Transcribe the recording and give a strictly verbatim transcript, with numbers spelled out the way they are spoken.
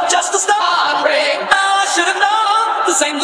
just a start. Now I should have known the same.